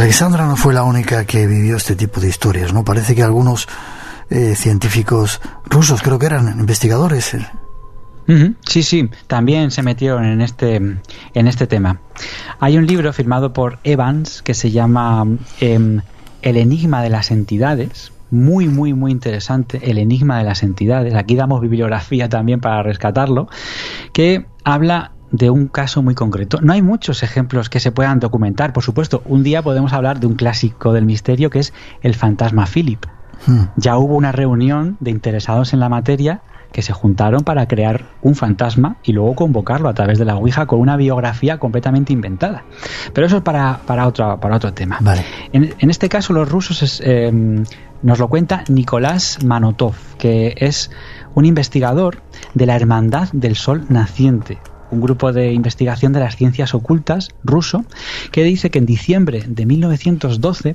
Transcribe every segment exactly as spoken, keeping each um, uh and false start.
Alexandra no fue la única que vivió este tipo de historias, ¿no? Parece que algunos eh, científicos rusos, creo que eran investigadores. Eh. Uh-huh. Sí, sí, también se metieron en este, en este tema. Hay un libro firmado por Evans que se llama eh, El enigma de las entidades. Muy, muy, muy interesante, El enigma de las entidades. Aquí damos bibliografía también para rescatarlo, que habla de un caso muy concreto. No hay muchos ejemplos que se puedan documentar. Por supuesto, un día podemos hablar de un clásico del misterio que es el fantasma Philip. Hmm. Ya hubo una reunión de interesados en la materia que se juntaron para crear un fantasma y luego convocarlo a través de la Ouija con una biografía completamente inventada. Pero eso es para, para, otro, para otro tema. Vale. En, en este caso los rusos es, eh, nos lo cuenta Nicolás Manotov, que es un investigador de la Hermandad del Sol Naciente, un grupo de investigación de las ciencias ocultas ruso, que dice que en diciembre de mil novecientos doce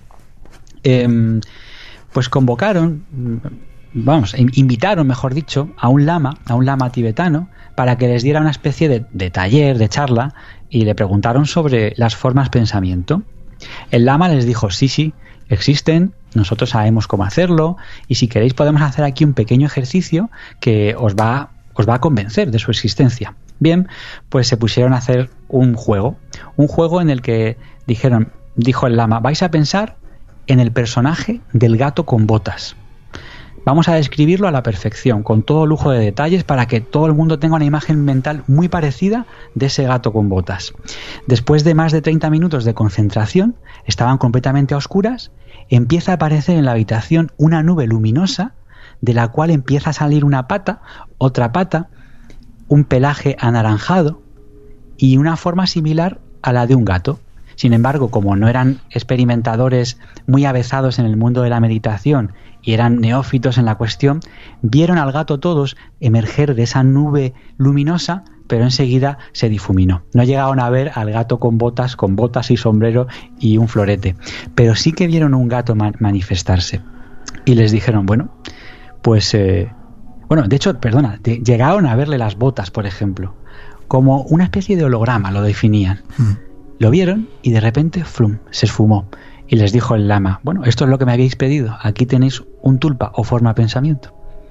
eh, pues convocaron... vamos, invitaron, mejor dicho, a un lama, a un lama tibetano, para que les diera una especie de, de taller, de charla, y le preguntaron sobre las formas pensamiento. El lama les dijo, sí, sí, existen, nosotros sabemos cómo hacerlo, y si queréis podemos hacer aquí un pequeño ejercicio que os va, os va a convencer de su existencia. Bien, pues se pusieron a hacer un juego, un juego en el que dijeron, dijo el lama, vais a pensar en el personaje del gato con botas. Vamos a describirlo a la perfección, con todo lujo de detalles, para que todo el mundo tenga una imagen mental muy parecida de ese gato con botas. Después de más de treinta minutos de concentración, estaban completamente a oscuras, empieza a aparecer en la habitación una nube luminosa, de la cual empieza a salir una pata, otra pata, un pelaje anaranjado y una forma similar a la de un gato. Sin embargo, como no eran experimentadores muy avezados en el mundo de la meditación y eran neófitos en la cuestión, vieron al gato todos emerger de esa nube luminosa, pero enseguida se difuminó. No llegaron a ver al gato con botas, con botas y sombrero y un florete, pero sí que vieron un gato man- manifestarse. Y les dijeron, bueno, pues... Eh, bueno, de hecho, perdona, de, llegaron a verle las botas, por ejemplo, como una especie de holograma, lo definían. Mm. Lo vieron y de repente, flum, se esfumó. Y les dijo el lama, bueno, esto es lo que me habéis pedido, aquí tenéis un tulpa o forma pensamiento.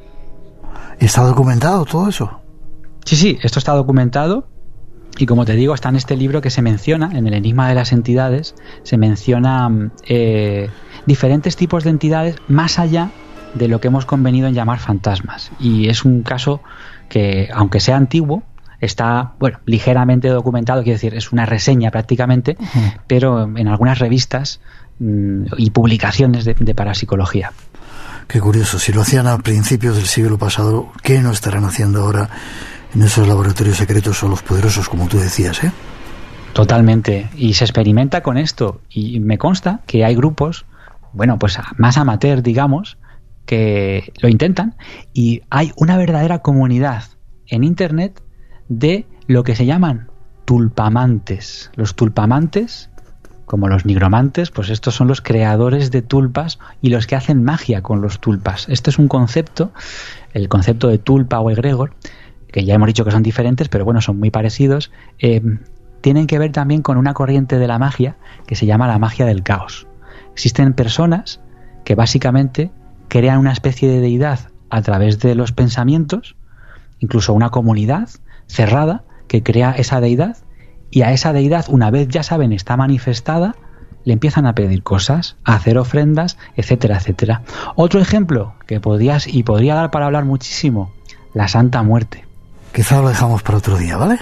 ¿Está documentado todo eso? Sí, sí, esto está documentado y como te digo, está en este libro que se menciona, en el enigma de las entidades, se menciona eh, diferentes tipos de entidades más allá de lo que hemos convenido en llamar fantasmas. Y es un caso que, aunque sea antiguo, está, bueno, ligeramente documentado, quiero decir, es una reseña prácticamente, uh-huh. pero en algunas revistas mmm, y publicaciones de, de parapsicología. Qué curioso, si lo hacían a principios del siglo pasado, ¿qué no estarán haciendo ahora en esos laboratorios secretos o los poderosos, como tú decías, eh? Totalmente, y se experimenta con esto, y me consta que hay grupos, bueno, pues más amateur, digamos, que lo intentan, y hay una verdadera comunidad en Internet de lo que se llaman tulpamantes. Los tulpamantes, como los nigromantes, pues estos son los creadores de tulpas y los que hacen magia con los tulpas. Este es un concepto, el concepto de tulpa o egregor, que ya hemos dicho que son diferentes, pero bueno, son muy parecidos. Eh, tienen que ver también con una corriente de la magia que se llama la magia del caos. Existen personas que básicamente crean una especie de deidad a través de los pensamientos, incluso una comunidad cerrada que crea esa deidad, y a esa deidad, una vez ya saben está manifestada, le empiezan a pedir cosas, a hacer ofrendas, etcétera, etcétera. Otro ejemplo que podrías y podría dar para hablar muchísimo, la Santa Muerte. Quizá lo dejamos para otro día, ¿vale?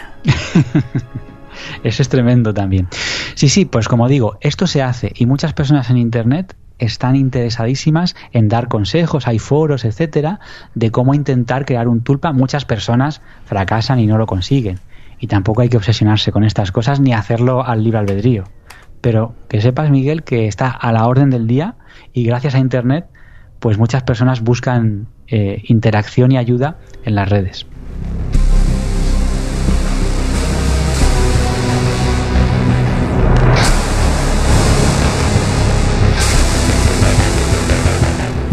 Eso es tremendo también. Sí, sí, pues como digo, esto se hace y muchas personas en Internet están interesadísimas en dar consejos, hay foros, etcétera, de cómo intentar crear un tulpa. Muchas personas fracasan y no lo consiguen. Y tampoco hay que obsesionarse con estas cosas ni hacerlo al libre albedrío. Pero que sepas, Miguel, que está a la orden del día y gracias a Internet, pues muchas personas buscan eh, interacción y ayuda en las redes.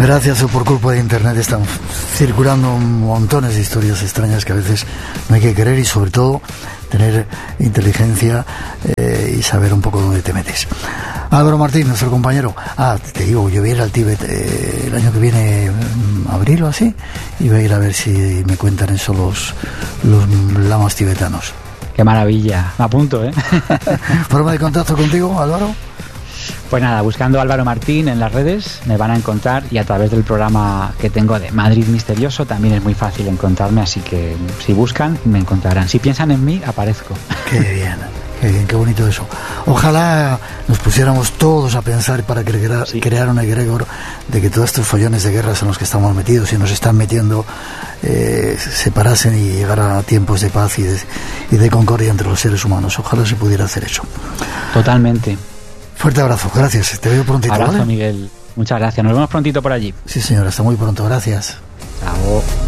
Gracias, o por culpa de Internet están circulando montones de historias extrañas que a veces no hay que querer, y sobre todo tener inteligencia eh, y saber un poco dónde te metes. Álvaro Martín, nuestro compañero. Ah, te digo, yo voy a ir al Tíbet eh, el año que viene, abril o así, y voy a ir a ver si me cuentan eso los, los lamas tibetanos. Qué maravilla, me apunto, ¿eh? ¿Forma de contacto contigo, Álvaro? Pues nada, buscando Álvaro Martín en las redes me van a encontrar, y a través del programa que tengo de Madrid Misterioso también es muy fácil encontrarme, así que si buscan me encontrarán. Si piensan en mí, aparezco. Qué bien, qué bien, qué bonito eso. Ojalá nos pusiéramos todos a pensar para crear, sí. crear un egregor de que todos estos follones de guerras en los que estamos metidos y nos están metiendo eh, se parasen y llegara a tiempos de paz y de, y de concordia entre los seres humanos. Ojalá se pudiera hacer eso. Totalmente. Fuerte abrazo, gracias, te veo prontito. Abrazo, ¿vale? Miguel, muchas gracias, nos vemos prontito por allí. Sí señor, hasta muy pronto, gracias. Chao.